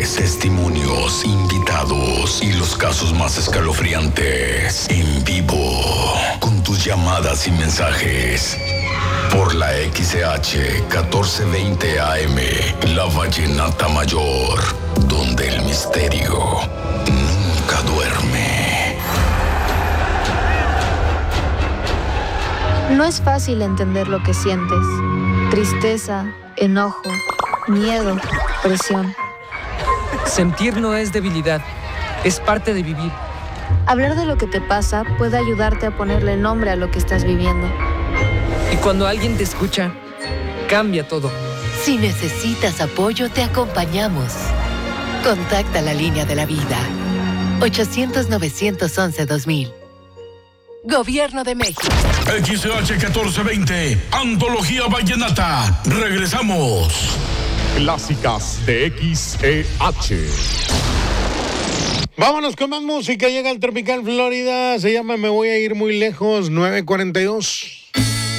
testimonios, invitados y los casos más escalofriantes en vivo, con tus llamadas y mensajes. Por la XH 1420 AM, La Vallenata Mayor, donde el misterio nunca duerme. No es fácil entender lo que sientes. Tristeza, enojo, miedo, presión. Sentir no es debilidad, es parte de vivir. Hablar de lo que te pasa puede ayudarte a ponerle nombre a lo que estás viviendo. Y cuando alguien te escucha, cambia todo. Si necesitas apoyo, te acompañamos. Contacta la línea de la vida. 800-911-2000. Gobierno de México. XH 1420, Antología Vallenata. Regresamos. Clásicas de XEH. Vámonos con más música. Llega el Tropical Florida. Se llama Me Voy a Ir Muy Lejos, 9:42.